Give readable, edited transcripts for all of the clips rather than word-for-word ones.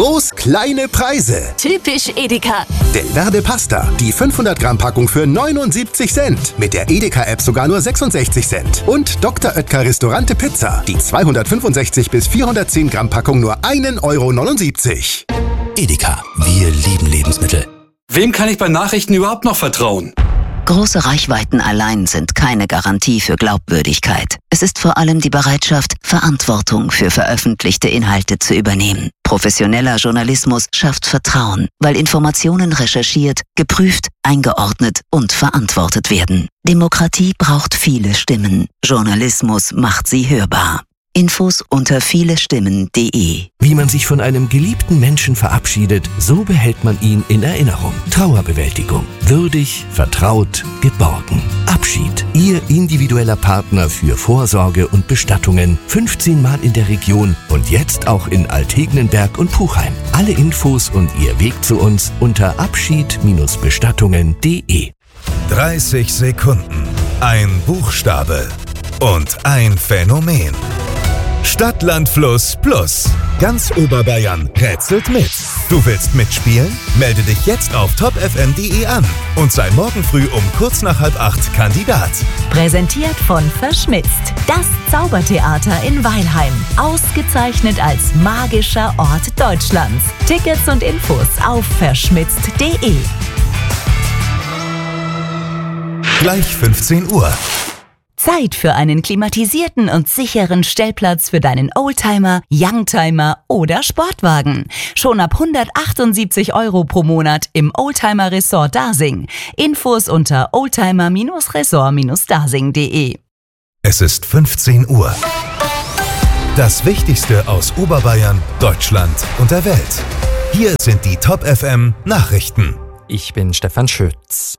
Groß, kleine Preise. Typisch Edeka. Delverde Pasta, die 500 Gramm Packung für 79 Cent. Mit der Edeka-App sogar nur 66 Cent. Und Dr. Oetker Restaurante Pizza, die 265 bis 410 Gramm Packung nur 1,79 €. Edeka, wir lieben Lebensmittel. Wem kann ich bei Nachrichten überhaupt noch vertrauen? Große Reichweiten allein sind keine Garantie für Glaubwürdigkeit. Es ist vor allem die Bereitschaft, Verantwortung für veröffentlichte Inhalte zu übernehmen. Professioneller Journalismus schafft Vertrauen, weil Informationen recherchiert, geprüft, eingeordnet und verantwortet werden. Demokratie braucht viele Stimmen. Journalismus macht sie hörbar. Infos unter vielestimmen.de. Wie man sich von einem geliebten Menschen verabschiedet, so behält man ihn in Erinnerung. Trauerbewältigung. Würdig, vertraut, geborgen. Abschied. Ihr individueller Partner für Vorsorge und Bestattungen. 15 Mal in der Region und jetzt auch in Altegnenberg und Puchheim. Alle Infos und Ihr Weg zu uns unter abschied-bestattungen.de. 30 Sekunden. Ein Buchstabe. Und ein Phänomen. Stadt, Land, Fluss, Plus. Ganz Oberbayern rätselt mit. Du willst mitspielen? Melde dich jetzt auf topfm.de an und sei morgen früh um kurz nach 7:30 Kandidat. Präsentiert von Verschmitzt. Das Zaubertheater in Weilheim. Ausgezeichnet als magischer Ort Deutschlands. Tickets und Infos auf verschmitzt.de. Gleich 15 Uhr. Zeit für einen klimatisierten und sicheren Stellplatz für deinen Oldtimer, Youngtimer oder Sportwagen. Schon ab 178 € pro Monat im Oldtimer Resort Dasing. Infos unter oldtimer-resort-dasing.de. Es ist 15 Uhr. Das Wichtigste aus Oberbayern, Deutschland und der Welt. Hier sind die Top FM Nachrichten. Ich bin Stefan Schütz.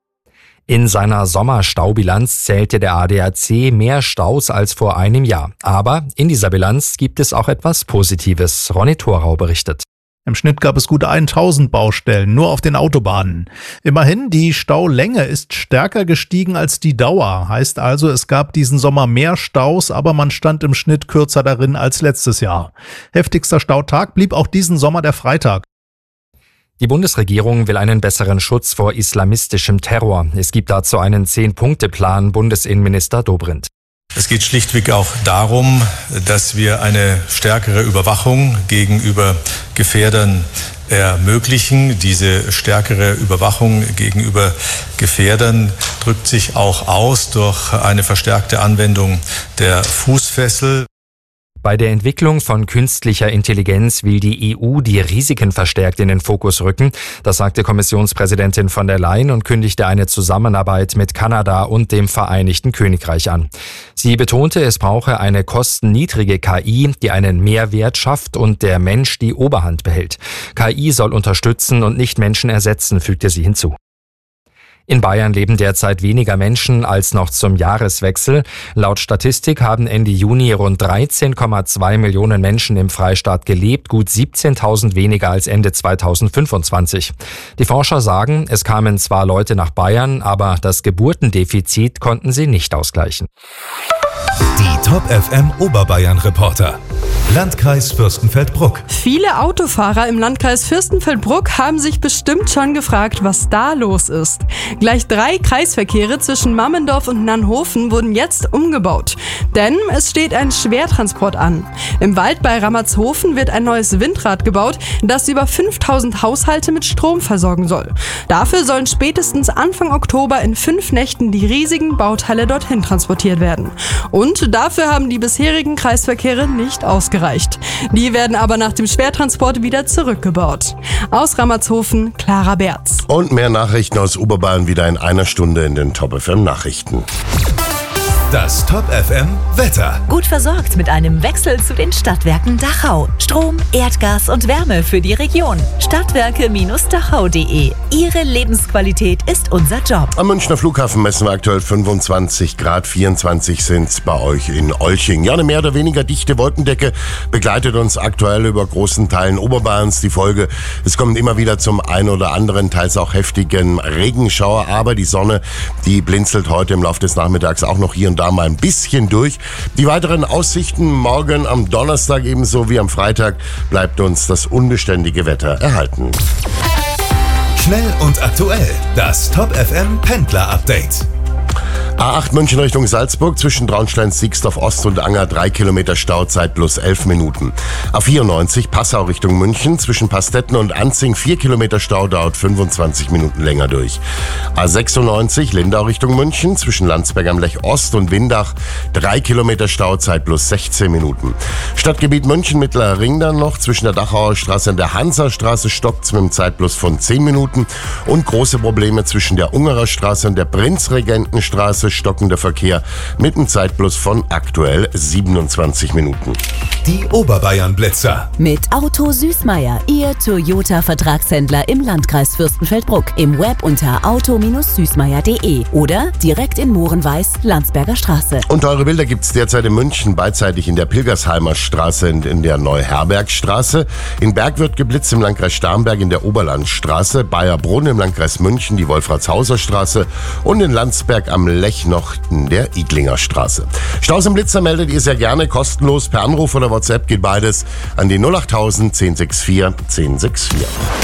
In seiner Sommerstaubilanz zählte der ADAC mehr Staus als vor einem Jahr. Aber in dieser Bilanz gibt es auch etwas Positives. Ronny Thorau berichtet. Im Schnitt gab es gute 1000 Baustellen, nur auf den Autobahnen. Immerhin, die Staulänge ist stärker gestiegen als die Dauer. Heißt also, es gab diesen Sommer mehr Staus, aber man stand im Schnitt kürzer darin als letztes Jahr. Heftigster Stautag blieb auch diesen Sommer der Freitag. Die Bundesregierung will einen besseren Schutz vor islamistischem Terror. Es gibt dazu einen 10-Punkte-Plan, Bundesinnenminister Dobrindt. Es geht schlichtweg auch darum, dass wir eine stärkere Überwachung gegenüber Gefährdern ermöglichen. Diese stärkere Überwachung gegenüber Gefährdern drückt sich auch aus durch eine verstärkte Anwendung der Fußfessel. Bei der Entwicklung von künstlicher Intelligenz will die EU die Risiken verstärkt in den Fokus rücken. Das sagte Kommissionspräsidentin von der Leyen und kündigte eine Zusammenarbeit mit Kanada und dem Vereinigten Königreich an. Sie betonte, es brauche eine kostenniedrige KI, die einen Mehrwert schafft und der Mensch die Oberhand behält. KI soll unterstützen und nicht Menschen ersetzen, fügte sie hinzu. In Bayern leben derzeit weniger Menschen als noch zum Jahreswechsel. Laut Statistik haben Ende Juni rund 13,2 Millionen Menschen im Freistaat gelebt, gut 17.000 weniger als Ende 2025. Die Forscher sagen, es kamen zwar Leute nach Bayern, aber das Geburtendefizit konnten sie nicht ausgleichen. Die Top FM Oberbayern Reporter. Landkreis Fürstenfeldbruck. Viele Autofahrer im Landkreis Fürstenfeldbruck haben sich bestimmt schon gefragt, was da los ist. Gleich 3 Kreisverkehre zwischen Mammendorf und Nannhofen wurden jetzt umgebaut. Denn es steht ein Schwertransport an. Im Wald bei Rammertshofen wird ein neues Windrad gebaut, das über 5000 Haushalte mit Strom versorgen soll. Dafür sollen spätestens Anfang Oktober in 5 Nächten die riesigen Bauteile dorthin transportiert werden. Und dafür haben die bisherigen Kreisverkehre nicht ausgereicht. Die werden aber nach dem Schwertransport wieder zurückgebaut. Aus Rammertshofen, Clara Berz. Und mehr Nachrichten aus Oberbayern wieder in einer Stunde in den Top FM Nachrichten. Das Top FM Wetter. Gut versorgt mit einem Wechsel zu den Stadtwerken Dachau. Strom, Erdgas und Wärme für die Region. Stadtwerke-dachau.de. Ihre Lebensqualität ist unser Job. Am Münchner Flughafen messen wir aktuell 25 Grad, 24 sind es bei euch in Olching. Ja, eine mehr oder weniger dichte Wolkendecke begleitet uns aktuell über großen Teilen Oberbayerns. Die Folge, es kommt immer wieder zum einen oder anderen, teils auch heftigen Regenschauer, aber die Sonne, die blinzelt heute im Laufe des Nachmittags auch noch hier und da da mal ein bisschen durch. Die weiteren Aussichten morgen am Donnerstag ebenso wie am Freitag bleibt uns das unbeständige Wetter erhalten. Schnell und aktuell, das Top FM Pendler Update. A8 München Richtung Salzburg zwischen Traunstein-Siegsdorf Ost und Anger 3 Kilometer Stauzeit plus 11 Minuten. A94 Passau Richtung München zwischen Pastetten und Anzing 4 Kilometer Stau, dauert 25 Minuten länger durch. A96 Lindau Richtung München zwischen Landsberg am Lech Ost und Windach 3 Kilometer Stauzeit plus 16 Minuten. Stadtgebiet München Mittlerer Ring dann noch zwischen der Dachauer Straße und der Hansastraße stockt mit einem Zeitplus von 10 Minuten und große Probleme zwischen der Ungerer Straße und der Prinzregentenstraße, stockender Verkehr mit einem Zeitplus von aktuell 27 Minuten. Die Oberbayern-Blitzer. Mit Auto Süßmeier, Ihr Toyota-Vertragshändler im Landkreis Fürstenfeldbruck. Im Web unter auto-süßmeier.de oder direkt in Mohrenweiß, Landsberger Straße. Und teure Bilder gibt's derzeit in München, beidseitig in der Pilgersheimer Straße und in der Neuherbergstraße. In Berg wird geblitzt im Landkreis Starnberg in der Oberlandstraße, Bayerbrunn im Landkreis München, die Wolfratshauser Straße und in Landsberg am Lech noch in der Idlinger Straße. Staus im Blitzer meldet ihr sehr gerne kostenlos per Anruf oder WhatsApp, geht beides an die 08000 1064 1064.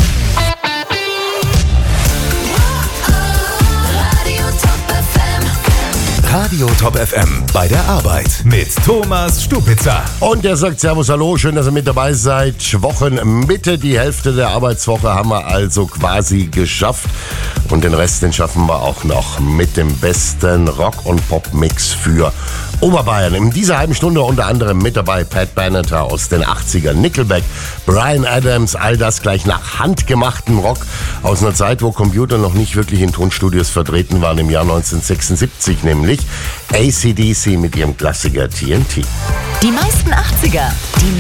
Radio Top FM bei der Arbeit mit Thomas Stupitzer. Und der sagt Servus, hallo, schön, dass ihr mit dabei seid. Wochenmitte, die Hälfte der Arbeitswoche haben wir also quasi geschafft. Und den Rest, den schaffen wir auch noch mit dem besten Rock- und Pop-Mix für Oberbayern. In dieser halben Stunde unter anderem mit dabei Pat Benatar aus den 80ern, Nickelback, Bryan Adams, all das gleich nach handgemachtem Rock aus einer Zeit, wo Computer noch nicht wirklich in Tonstudios vertreten waren, im Jahr 1976 nämlich. AC/DC mit ihrem Klassiker TNT. Die meisten 80er, die